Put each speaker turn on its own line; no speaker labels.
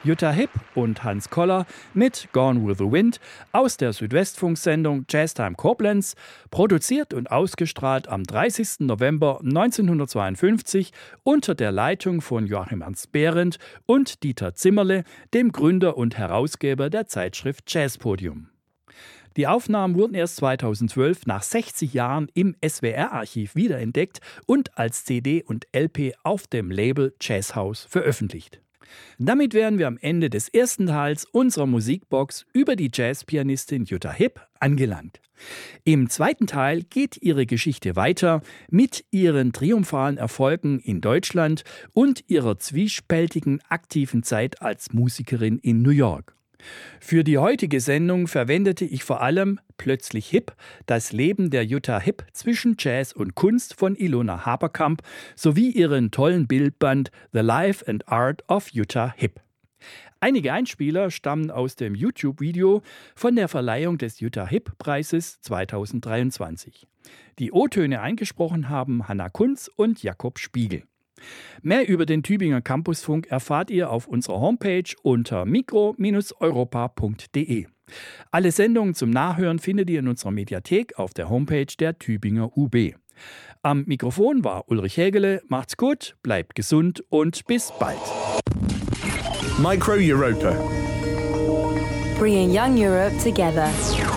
Jutta Hipp und Hans Koller mit Gone with the Wind aus der Südwestfunksendung Jazztime Koblenz, produziert und ausgestrahlt am 30. November 1952 unter der Leitung von Joachim Ernst Behrendt und Dieter Zimmerle, dem Gründer und Herausgeber der Zeitschrift Jazzpodium. Die Aufnahmen wurden erst 2012 nach 60 Jahren im SWR-Archiv wiederentdeckt und als CD und LP auf dem Label Jazzhaus veröffentlicht. Damit wären wir am Ende des ersten Teils unserer Musikbox über die Jazzpianistin Jutta Hipp angelangt. Im zweiten Teil geht ihre Geschichte weiter mit ihren triumphalen Erfolgen in Deutschland und ihrer zwiespältigen aktiven Zeit als Musikerin in New York. Für die heutige Sendung verwendete ich vor allem Plötzlich Hip, das Leben der Jutta Hipp zwischen Jazz und Kunst von Ilona Haberkamp sowie ihren tollen Bildband The Life and Art of Jutta Hipp. Einige Einspieler stammen aus dem YouTube-Video von der Verleihung des Jutta Hipp-Preises 2023. Die O-Töne eingesprochen haben Hanna Kunz und Jakob Spiegel. Mehr über den Tübinger Campusfunk erfahrt ihr auf unserer Homepage unter mikro-europa.de. Alle Sendungen zum Nachhören findet ihr in unserer Mediathek auf der Homepage der Tübinger UB. Am Mikrofon war Ulrich Hägele. Macht's gut, bleibt gesund und bis bald.
Micro Europa.
Bringing young Europe together.